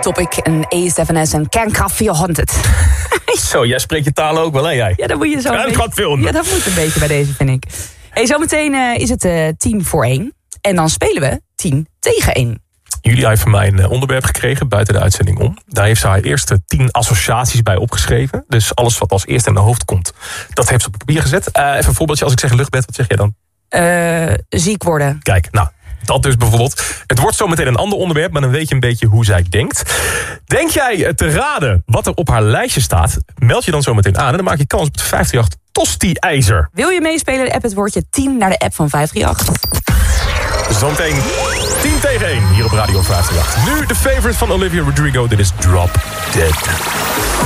Topic en A7S en Can't Feel Haunted. Zo, jij spreekt je talen ook wel, hè jij? Ja, dat moet je zo. Ja, dat moet een beetje bij deze, vind ik. Hey, zometeen is het 10-1. En dan spelen we 10-1. Julia heeft van mij een onderwerp gekregen buiten de uitzending om. Daar heeft ze haar eerste 10 associaties bij opgeschreven. Dus alles wat als eerste in de hoofd komt, dat heeft ze op papier gezet. Even een voorbeeldje, als ik zeg luchtbed, wat zeg jij dan? Ziek worden. Kijk, nou, dat dus bijvoorbeeld. Het wordt zometeen een ander onderwerp, maar dan weet je een beetje hoe zij denkt. Denk jij te raden wat er op haar lijstje staat? Meld je dan zometeen aan en dan maak je kans op het 538 Tosti-ijzer. Wil je meespelen? App het woordje 10 naar de app van 538. Zometeen 10-1 hier op Radio 538. Nu de favorite van Olivia Rodrigo, dit is Drop Dead.